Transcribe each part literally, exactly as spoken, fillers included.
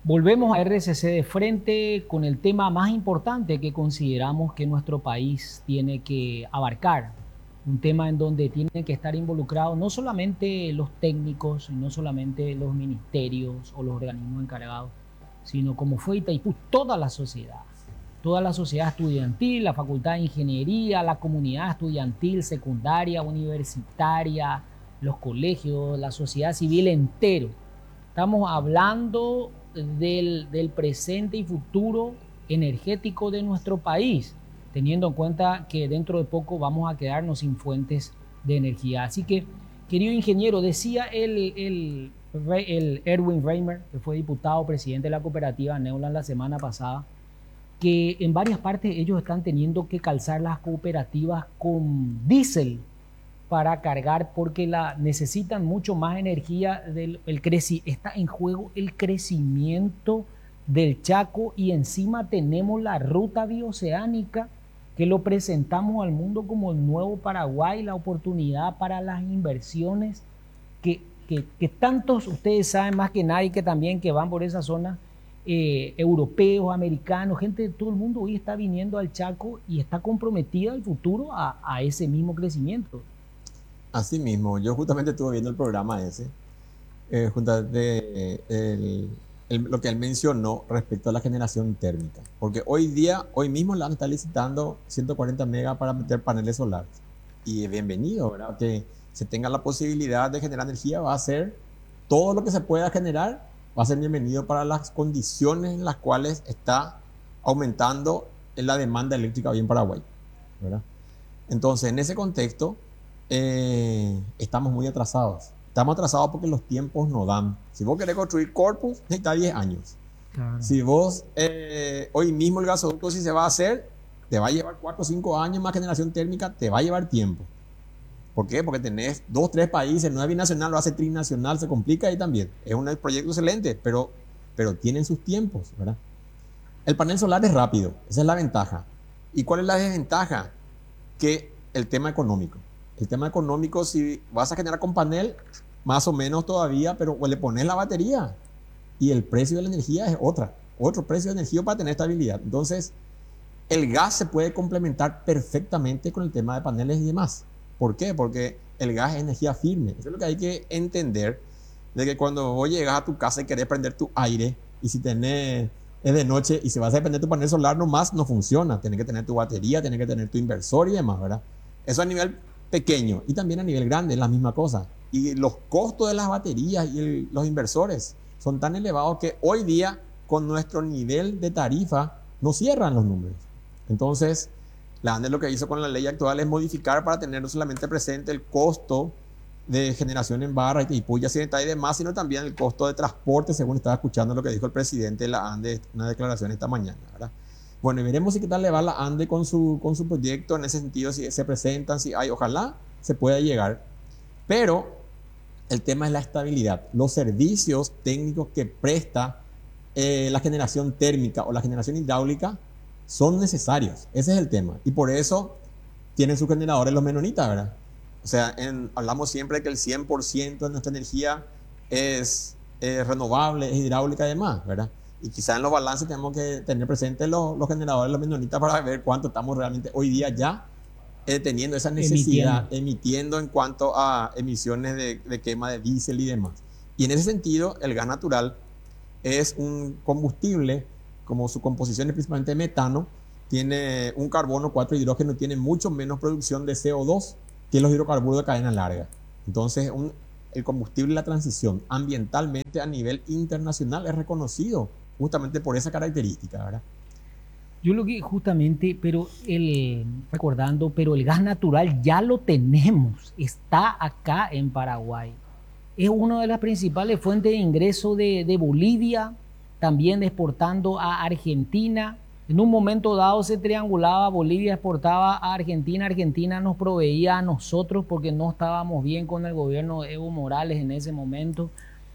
Volvemos a R C C de frente con el tema más importante que consideramos que nuestro país tiene que abarcar. Un tema en donde tienen que estar involucrados no solamente los técnicos, no solamente los ministerios o los organismos encargados, sino como fue Itaipú, toda la sociedad. Toda la sociedad estudiantil, la Facultad de Ingeniería, la comunidad estudiantil, secundaria, universitaria, los colegios, la sociedad civil entero. Estamos hablando del, del presente y futuro energético de nuestro país, teniendo en cuenta que dentro de poco vamos a quedarnos sin fuentes de energía. Así que, querido ingeniero, decía el, el, el Erwin Reimer, que fue diputado presidente de la cooperativa Neuland la semana pasada, que en varias partes ellos están teniendo que calzar las cooperativas con diésel para cargar porque la, necesitan mucho más energía. Del, el creci, está en juego el crecimiento del Chaco y encima tenemos la ruta bioceánica que lo presentamos al mundo como el nuevo Paraguay, la oportunidad para las inversiones que, que, que tantos ustedes saben más que nadie que también que van por esa zona, eh, europeos, americanos, gente de todo el mundo hoy está viniendo al Chaco y está comprometida el futuro a, a ese mismo crecimiento. Así mismo, yo justamente estuve viendo el programa ese, eh, justamente eh, el, el, lo que él mencionó respecto a la generación térmica, porque hoy día, hoy mismo la está licitando ciento cuarenta megas para meter paneles solares, y bienvenido, ¿verdad? Que se tenga la posibilidad de generar energía, va a ser todo lo que se pueda generar, va a ser bienvenido para las condiciones en las cuales está aumentando la demanda eléctrica hoy en Paraguay, ¿verdad? Entonces, en ese contexto, Eh, estamos muy atrasados. Estamos atrasados porque los tiempos no dan. Si vos querés construir Corpus, necesita diez años. Claro. Si vos, eh, hoy mismo el gasoducto, si se va a hacer, te va a llevar cuatro o cinco años más generación térmica, te va a llevar tiempo. ¿Por qué? Porque tenés dos, tres países, no es binacional, lo hace trinacional, se complica ahí también. Es un proyecto excelente, pero, pero tienen sus tiempos, ¿verdad? El panel solar es rápido, esa es la ventaja. ¿Y cuál es la desventaja? Que el tema económico. El tema económico, si vas a generar con panel, más o menos todavía, pero le pones la batería y el precio de la energía es otra, otro precio de energía para tener estabilidad. Entonces, el gas se puede complementar perfectamente con el tema de paneles y demás. ¿Por qué? Porque el gas es energía firme. Eso es lo que hay que entender, de que cuando vos llegas a tu casa y querés prender tu aire, y si tenés, es de noche, y si vas a prender tu panel solar nomás, no funciona. Tienes que tener tu batería, tienes que tener tu inversor y demás, ¿verdad? Eso a nivel pequeño, y también a nivel grande es la misma cosa, y los costos de las baterías y el, los inversores son tan elevados que hoy día con nuestro nivel de tarifa no cierran los números. Entonces la ANDE lo que hizo con la ley actual es modificar para tener no solamente presente el costo de generación en barra y puya y demás, sino también el costo de transporte, según estaba escuchando lo que dijo el presidente de la ANDE, una declaración esta mañana, ¿verdad? Bueno, y veremos si qué tal le va la ANDE con su, con su proyecto en ese sentido, si se presentan, si hay, ojalá se pueda llegar. Pero el tema es la estabilidad, los servicios técnicos que presta eh, la generación térmica o la generación hidráulica son necesarios, ese es el tema. Y por eso tienen sus generadores los menonitas, ¿verdad? O sea, en, hablamos siempre de que el cien por ciento de nuestra energía es, es renovable, es hidráulica y demás, ¿verdad? Y quizá en los balances tenemos que tener presentes los, los generadores, los menonitas, para ver cuánto estamos realmente hoy día ya eh, teniendo esa necesidad, emitiendo. emitiendo en cuanto a emisiones de, de quema de diésel y demás. Y en ese sentido, el gas natural es un combustible, como su composición es principalmente metano, tiene un carbono, cuatro hidrógeno, tiene mucho menos producción de C O dos que los hidrocarburos de cadena larga. Entonces, un, el combustible de la transición ambientalmente a nivel internacional es reconocido justamente por esa característica, ¿verdad? Yo lo que justamente, pero el, recordando, pero el gas natural ya lo tenemos, está acá en Paraguay. Es una de las principales fuentes de ingreso de, de Bolivia, también exportando a Argentina. En un momento dado se triangulaba, Bolivia exportaba a Argentina, Argentina nos proveía a nosotros porque no estábamos bien con el gobierno de Evo Morales en ese momento.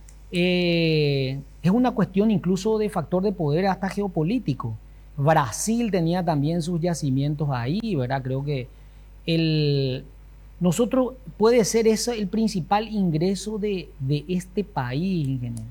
Eh, es una cuestión incluso de factor de poder hasta geopolítico. Brasil tenía también sus yacimientos ahí, ¿verdad? Creo que el, nosotros puede ser eso el principal ingreso de, de este país, ingeniero.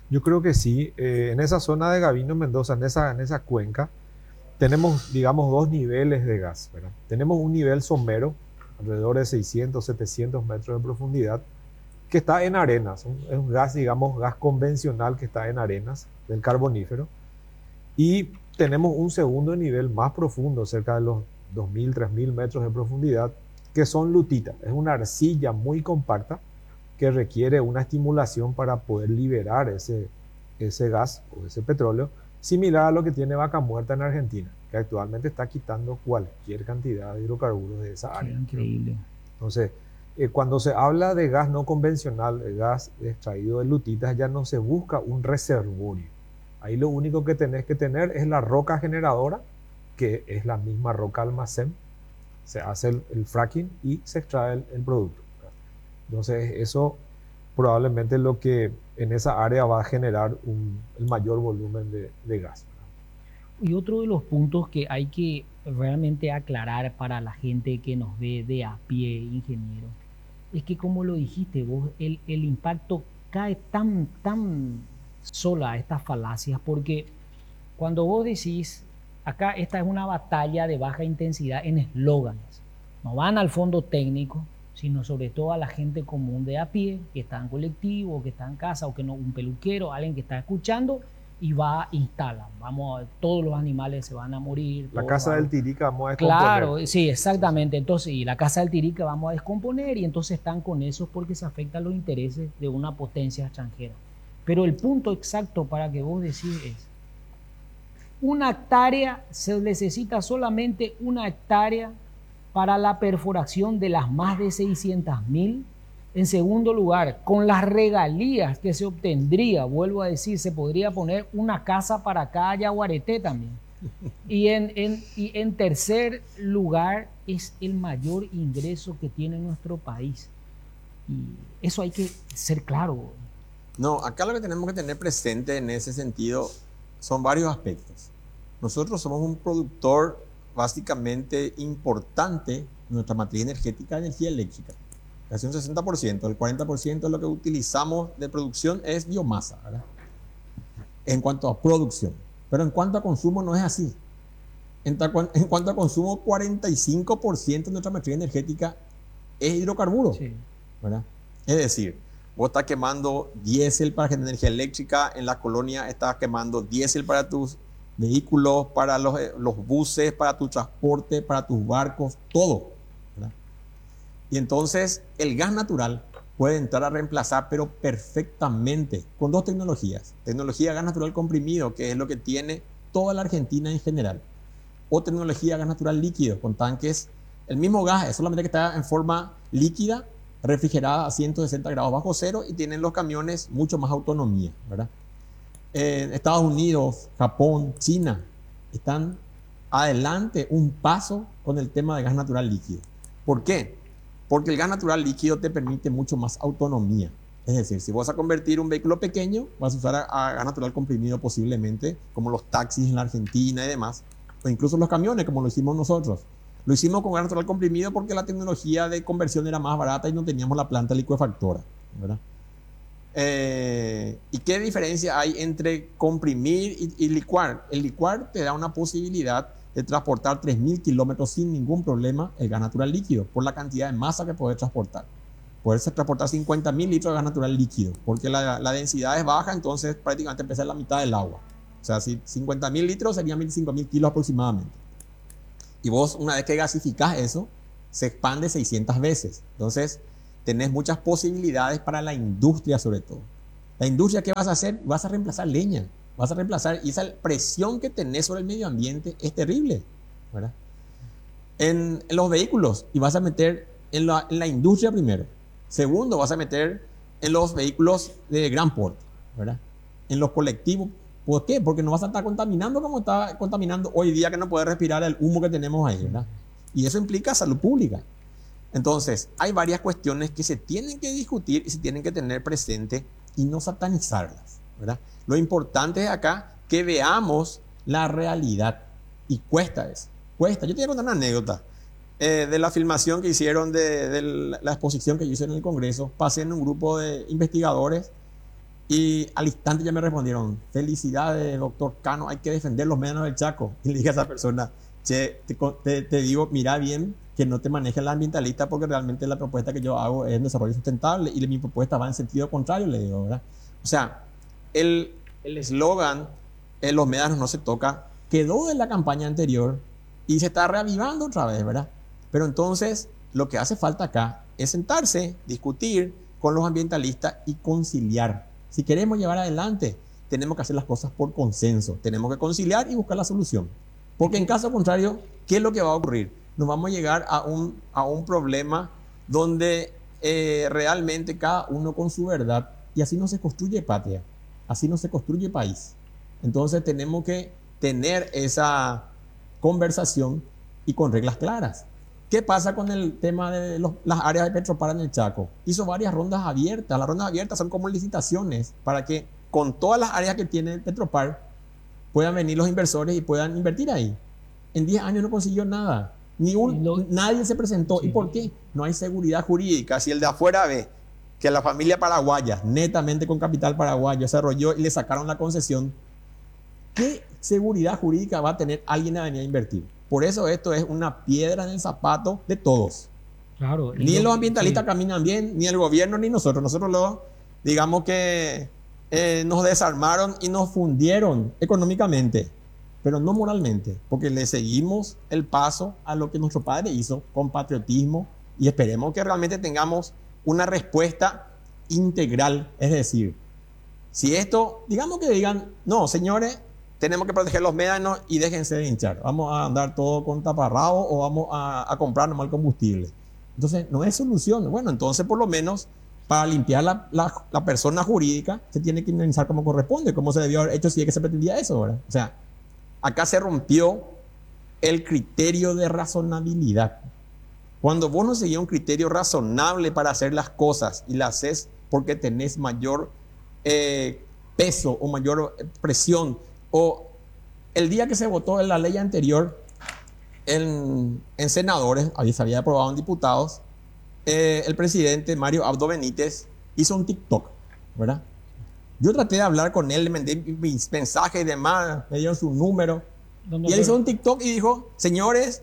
Yo creo que sí. Eh, en esa zona de Gavino, Mendoza, en esa, en esa cuenca, tenemos, digamos, dos niveles de gas, ¿verdad? Tenemos un nivel somero, alrededor de seiscientos, setecientos metros de profundidad, que está en arenas. Un- es un gas, digamos, gas convencional que está en arenas del carbonífero. Y tenemos un segundo nivel más profundo, cerca de los dos mil, tres mil metros de profundidad, que son lutitas. Es una arcilla muy compacta que requiere una estimulación para poder liberar ese, ese gas o ese petróleo, similar a lo que tiene Vaca Muerta en Argentina, que actualmente está quitando cualquier cantidad de hidrocarburos de esa Qué área. increíble. Entonces, eh, cuando se habla de gas no convencional, de gas extraído de lutitas, ya no se busca un reservorio. Ahí lo único que tenés que tener es la roca generadora, que es la misma roca almacén. Se hace el, el fracking y se extrae el, el producto. Entonces, eso probablemente es lo que en esa área va a generar un, el mayor volumen de, de gas. Y otro de los puntos que hay que realmente aclarar para la gente que nos ve de a pie, ingeniero, es que como lo dijiste vos, el, el impacto cae tan, tan sola a estas falacias, porque cuando vos decís, acá esta es una batalla de baja intensidad en eslóganes, no van al fondo técnico, sino sobre todo a la gente común de a pie, que está en colectivo, que está en casa, o que no, un peluquero, alguien que está escuchando, y va, instala, vamos, a- todos los animales se van a morir. La todos casa van- del Tirica vamos a descomponer. Claro, sí, exactamente. Entonces, y la casa del Tirica vamos a descomponer y entonces están con eso porque se afectan los intereses de una potencia extranjera. Pero el punto exacto para que vos decís es, una hectárea, se necesita solamente una hectárea para la perforación de las más de seiscientas mil. En segundo lugar, con las regalías que se obtendría, vuelvo a decir, se podría poner una casa para cada yaguareté también. Y en, en, y en tercer lugar, es el mayor ingreso que tiene nuestro país. Y eso hay que ser claro. No, acá lo que tenemos que tener presente en ese sentido son varios aspectos. Nosotros somos un productor básicamente importante de nuestra matriz energética de energía eléctrica. Casi un sesenta por ciento, el cuarenta por ciento de lo que utilizamos de producción es biomasa, ¿verdad? En cuanto a producción. Pero en cuanto a consumo no es así. En, ta- en cuanto a consumo, cuarenta y cinco por ciento de nuestra matriz energética es hidrocarburo, Sí. ¿verdad? Es decir, vos estás quemando diésel para generar energía eléctrica, en la colonia estás quemando diésel para tus vehículos, para los, eh, los buses, para tu transporte, para tus barcos, todo, ¿verdad? Y entonces el gas natural puede entrar a reemplazar, pero perfectamente, con dos tecnologías. Tecnología gas natural comprimido, que es lo que tiene toda la Argentina en general. O tecnología gas natural líquido, con tanques, el mismo gas, es solamente que está en forma líquida, refrigerada a ciento sesenta grados bajo cero y tienen los camiones mucho más autonomía, ¿verdad? Eh, Estados Unidos, Japón, China están adelante un paso con el tema de gas natural líquido. ¿Por qué? Porque el gas natural líquido te permite mucho más autonomía. Es decir, si vas a convertir un vehículo pequeño, vas a usar a, a gas natural comprimido posiblemente, como los taxis en la Argentina y demás, o incluso los camiones, como lo hicimos nosotros. Lo hicimos con gas natural comprimido porque la tecnología de conversión era más barata y no teníamos la planta licuefactora, ¿verdad? Eh, ¿Y qué diferencia hay entre comprimir y, y licuar? El licuar te da una posibilidad de transportar tres mil kilómetros sin ningún problema el gas natural líquido, por la cantidad de masa que puedes transportar. Puedes transportar cincuenta mil litros de gas natural líquido, porque la, la densidad es baja, entonces prácticamente pesa la mitad del agua. O sea, si cincuenta mil litros serían veinticinco mil kilos aproximadamente. Y vos, una vez que gasificás eso, se expande seiscientas veces. Entonces, tenés muchas posibilidades para la industria, sobre todo. La industria, ¿qué vas a hacer? Vas a reemplazar leña. Vas a reemplazar, y esa presión que tenés sobre el medio ambiente es terrible, ¿verdad? En, en los vehículos, y vas a meter en la, en la industria primero. Segundo, vas a meter en los vehículos de gran porte, ¿verdad? En los colectivos. ¿Por qué? Porque no vas a estar contaminando como está contaminando hoy día, que no puedes respirar el humo que tenemos ahí, ¿verdad? Y eso implica salud pública. Entonces, hay varias cuestiones que se tienen que discutir y se tienen que tener presente y no satanizarlas, ¿verdad? Lo importante es acá que veamos la realidad, y cuesta eso, cuesta. Yo te voy a contar una anécdota eh, de la filmación que hicieron de, de la exposición que yo hice en el Congreso. Pasé en un grupo de investigadores Y al instante ya me respondieron, felicidades, doctor Cano, hay que defender los médanos del Chaco. Y le dije a esa persona, che, te, te, te digo, mira bien que no te maneje la ambientalista porque realmente la propuesta que yo hago es un desarrollo sustentable y mi propuesta va en sentido contrario, le digo, ¿verdad? O sea, el eslogan, eh, los médanos no se toca, quedó de la campaña anterior y se está reavivando otra vez, ¿verdad? Pero entonces, lo que hace falta acá es sentarse, discutir con los ambientalistas y conciliar. Si queremos llevar adelante, tenemos que hacer las cosas por consenso. Tenemos que conciliar y buscar la solución. Porque en caso contrario, ¿qué es lo que va a ocurrir? Nos vamos a llegar a un, a un problema donde eh, realmente cada uno con su verdad, y así no se construye patria, así no se construye país. Entonces tenemos que tener esa conversación y con reglas claras. ¿Qué pasa con el tema de los, las áreas de Petropar en el Chaco? Hizo varias rondas abiertas. Las rondas abiertas son como licitaciones para que con todas las áreas que tiene Petropar puedan venir los inversores y puedan invertir ahí. En diez años no consiguió nada. Ni un, lo, nadie se presentó. Sí. ¿Y por qué? No hay seguridad jurídica. Si el de afuera ve que la familia paraguaya, netamente con capital paraguayo, se arrolló y le sacaron la concesión, ¿qué seguridad jurídica va a tener alguien a venir a invertir? Por eso esto es una piedra en el zapato de todos. Claro, ni los ambientalistas sí. caminan bien, ni el gobierno, ni nosotros. Nosotros lo, digamos que eh, nos desarmaron y nos fundieron económicamente, pero no moralmente, porque le seguimos el paso a lo que nuestro padre hizo con patriotismo y esperemos que realmente tengamos una respuesta integral. Es decir, si esto, digamos que digan, no, señores, tenemos que proteger los médanos y déjense de hinchar. Vamos a andar todo con taparrabo o vamos a, a comprar nomás combustible. Entonces, no es solución. Bueno, entonces por lo menos para limpiar la, la, la persona jurídica se tiene que indemnizar como corresponde, como se debió haber hecho si es que se pretendía eso, ¿verdad? O sea, acá se rompió el criterio de razonabilidad. Cuando vos no seguís un criterio razonable para hacer las cosas y las haces porque tenés mayor eh, peso o mayor presión, o el día que se votó en la ley anterior en, en senadores, había, se había aprobado en diputados, eh, el presidente Mario Abdo Benítez hizo un TikTok, ¿verdad? Yo traté de hablar con él, le mandé mis mensajes y demás, me dieron su número, y él hizo un TikTok y dijo, señores,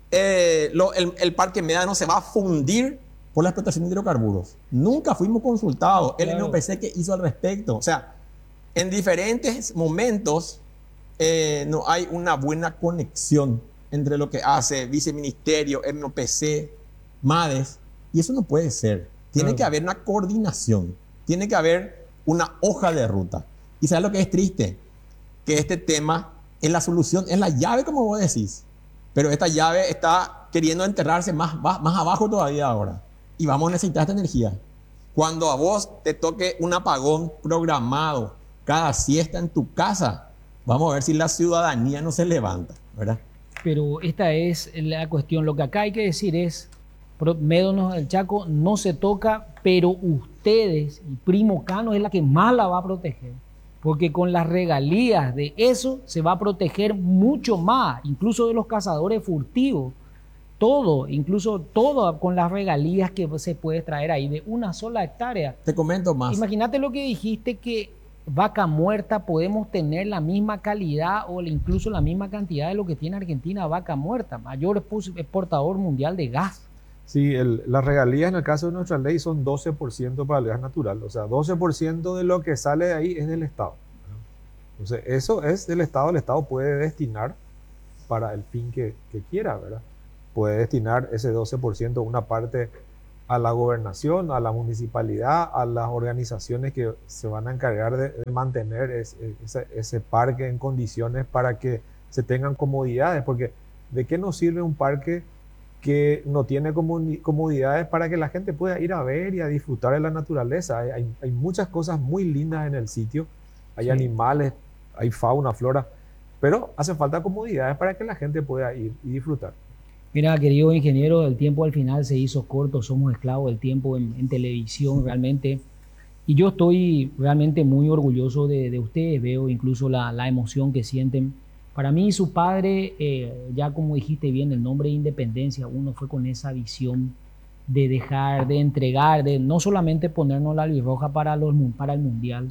eh, lo, el, el parque Médano se va a fundir por la explotación de hidrocarburos. Nunca fuimos consultados, el N O P C que hizo al respecto, o sea, en diferentes momentos eh, no hay una buena conexión entre lo que hace Viceministerio, N O P C, MADES, y eso no puede ser. Tiene claro. que haber una coordinación, tiene que haber una hoja de ruta. ¿Y sabes lo que es triste? Que este tema es la solución, es la llave, como vos decís, pero esta llave está queriendo enterrarse más, más, más abajo todavía ahora, y vamos a necesitar esta energía. Cuando a vos te toque un apagón programado cada siesta en tu casa, vamos a ver si la ciudadanía no se levanta, ¿verdad? Pero esta es la cuestión. Lo que acá hay que decir es, Médanos del Chaco no se toca, pero ustedes, y Primo Cano es la que más la va a proteger, porque con las regalías de eso se va a proteger mucho más, incluso de los cazadores furtivos, todo, incluso todo con las regalías que se puede traer ahí de una sola hectárea. Te comento más. Imagínate lo que dijiste, que Vaca Muerta podemos tener la misma calidad o incluso la misma cantidad de lo que tiene Argentina Vaca Muerta, mayor exportador mundial de gas. Sí, el, las regalías en el caso de nuestra ley son doce por ciento para el gas natural, o sea, doce por ciento de lo que sale de ahí es del Estado. Entonces, eso es del Estado, el Estado puede destinar para el fin que, que quiera, ¿verdad? Puede destinar ese doce por ciento, una parte a la gobernación, a la municipalidad, a las organizaciones que se van a encargar de, de mantener es, ese, ese parque en condiciones para que se tengan comodidades, porque ¿de qué nos sirve un parque que no tiene comodidades para que la gente pueda ir a ver y a disfrutar de la naturaleza? Hay, hay, hay muchas cosas muy lindas en el sitio, hay sí. animales, hay fauna, flora, pero hace falta comodidades para que la gente pueda ir y disfrutar. Mira, querido ingeniero, el tiempo al final se hizo corto, somos esclavos del tiempo en, en televisión realmente, y yo estoy realmente muy orgulloso de, de ustedes, veo incluso la, la emoción que sienten. Para mí, su padre, eh, ya como dijiste bien, el nombre de Independencia, uno fue con esa visión de dejar, de entregar, de no solamente ponernos la albirroja para, los, para el Mundial,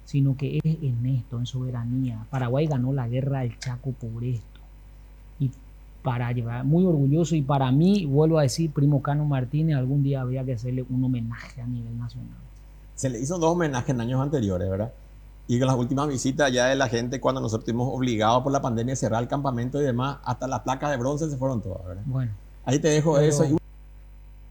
sino que es en esto, en soberanía. Paraguay ganó la guerra del Chaco por esto. Y para llevar, muy orgulloso, y para mí, vuelvo a decir, Primo Cano Martínez, algún día habría que hacerle un homenaje a nivel nacional. Se le hizo dos homenajes en años anteriores, ¿verdad? Y con las últimas visitas ya de la gente, cuando nosotros estuvimos obligados por la pandemia a cerrar el campamento y demás, hasta las placas de bronce se fueron todas, ¿verdad? Bueno. Ahí te dejo Pero, eso. Y